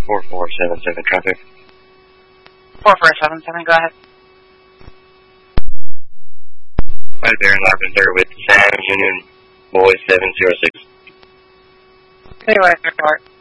4477 traffic. 4477, go ahead. Right there in Lavender with Sam Union Boy 706. Clear right report.